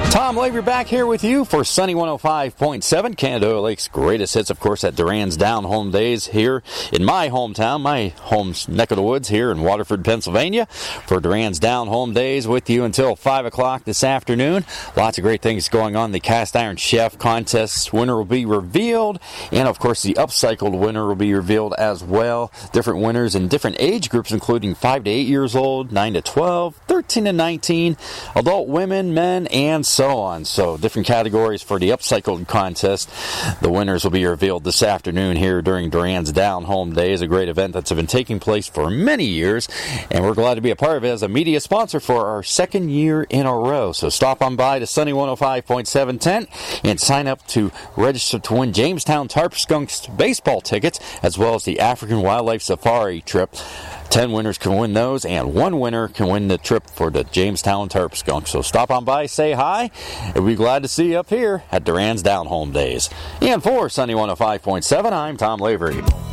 Tom Lavery back here with you for Sunny 105.7, Canada Oil Lake's greatest hits, of course, at Duran's Down Home Days here in my hometown, my home neck of the woods here in Waterford, Pennsylvania, for Duran's Down Home Days with you until 5 o'clock this afternoon. Lots of great things going on. The Cast Iron Chef contest winner will be revealed, and, of course, the upcycled winner will be revealed as well. Different winners in different age groups, including 5 to 8 years old, 9 to 12, 13 to 19, adult women, men, and so on. So different categories for the upcycled contest. The winners will be revealed this afternoon here during Duran's Down Home Days, a great event that's been taking place for many years, and we're glad to be a part of it as a media sponsor for our second year in a row. So stop on by to Sunny 105.7 tent and sign up to register to win Jamestown Tarp Skunks baseball tickets, as well as the African Wildlife Safari trip. 10 winners can win those, and 1 winner can win the trip for the Jamestown Tarp Skunk. So stop on by, say hi, and we'll be glad to see you up here at Duran's Down Home Days. And for Sunny 105.7, I'm Tom Lavery.